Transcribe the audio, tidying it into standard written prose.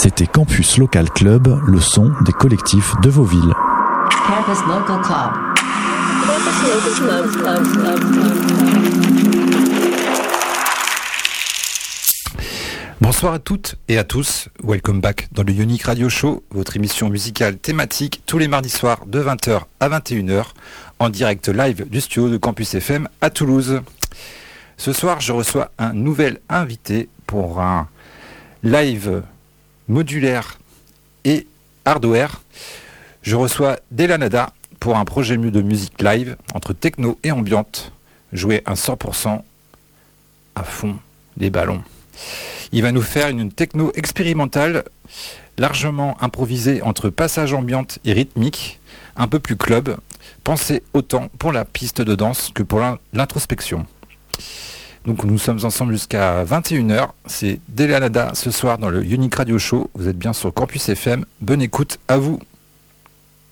C'était Campus Local Club, le son des collectifs de vos villes. Campus Local Club. Campus Local Club. Bonsoir à toutes et à tous, welcome back dans le Unique Radio Show, votre émission musicale thématique tous les mardis soirs de 20h à 21h en direct live du studio de Campus FM à Toulouse. Ce soir, je reçois un nouvel invité pour un live modulaire et hardware. Je reçois Delanada pour un projet de musique live entre techno et ambiante, joué à 100% à fond des ballons. Il va nous faire une techno expérimentale, largement improvisée entre passage ambiante et rythmique, un peu plus club, pensée autant pour la piste de danse que pour l'introspection. Donc nous sommes ensemble jusqu'à 21h, c'est Delanada ce soir dans le Unique Radio Show, vous êtes bien sur Campus FM, bonne écoute à vous.